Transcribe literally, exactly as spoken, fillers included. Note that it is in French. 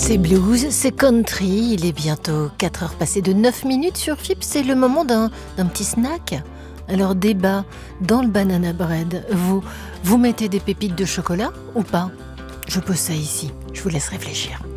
C'est blues, c'est country, il est bientôt quatre heures passées de neuf minutes sur F I P, c'est le moment d'un, d'un petit snack. Alors débat, dans le banana bread, vous, vous mettez des pépites de chocolat ou pas? Je pose ça ici, je vous laisse réfléchir.